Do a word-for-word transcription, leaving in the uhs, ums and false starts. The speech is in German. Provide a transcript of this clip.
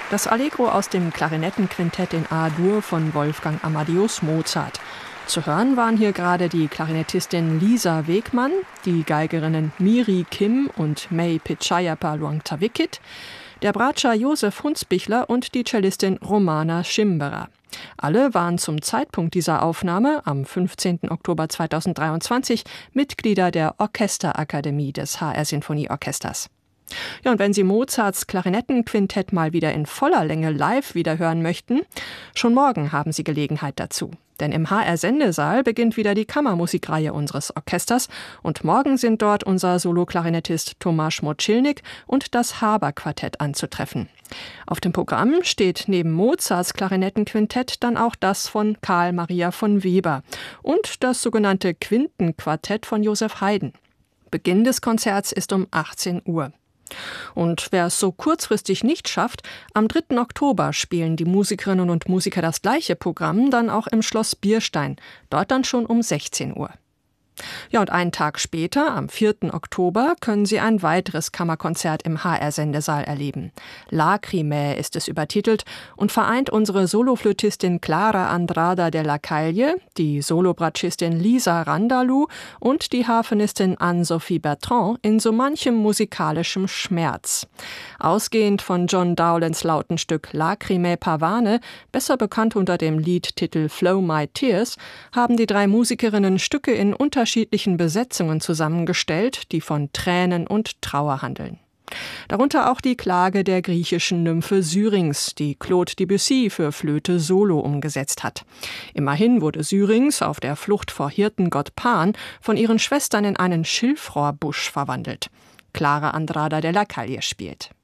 Das Allegro aus dem Klarinettenquintett in A-Dur von Wolfgang Amadeus Mozart. Zu hören waren hier gerade die Klarinettistin Lisa Wegmann, die Geigerinnen Miri Kim und May Pichayapa Luangtawikit, der Bratscher Josef Hunsbichler und die Cellistin Romana Schimberer. Alle waren zum Zeitpunkt dieser Aufnahme am fünfzehnten Oktober zweitausenddreiundzwanzig Mitglieder der Orchesterakademie des H R Sinfonieorchesters. Ja, und wenn Sie Mozarts Klarinettenquintett mal wieder in voller Länge live wiederhören möchten, schon morgen haben Sie Gelegenheit dazu. Denn im H R-Sendesaal beginnt wieder die Kammermusikreihe unseres Orchesters und morgen sind dort unser Solo-Klarinettist Tomasz Moczylnik und das Haber-Quartett anzutreffen. Auf dem Programm steht neben Mozarts Klarinettenquintett dann auch das von Karl Maria von Weber und das sogenannte Quintenquartett von Joseph Haydn. Beginn des Konzerts ist um achtzehn Uhr. Und wer es so kurzfristig nicht schafft, am dritten Oktober spielen die Musikerinnen und Musiker das gleiche Programm dann auch im Schloss Bierstein, dort dann schon um sechzehn Uhr. Ja, und einen Tag später, am vierten Oktober, können Sie ein weiteres Kammerkonzert im H R-Sendesaal erleben. Lacrimae ist es übertitelt und vereint unsere Soloflötistin Clara Andrada de la Caille, die Solobratschistin Lisa Randalou und die Harfenistin Anne-Sophie Bertrand in so manchem musikalischem Schmerz. Ausgehend von John Dowlands Lautenstück Lacrimae Pavane, besser bekannt unter dem Liedtitel Flow My Tears, haben die drei Musikerinnen Stücke in unterschiedlichen Besetzungen zusammengestellt, die von Tränen und Trauer handeln. Darunter auch die Klage der griechischen Nymphe Syrinx, die Claude Debussy für Flöte solo umgesetzt hat. Immerhin wurde Syrinx auf der Flucht vor Hirtengott Pan von ihren Schwestern in einen Schilfrohrbusch verwandelt. Clara Andrada de la Caille spielt.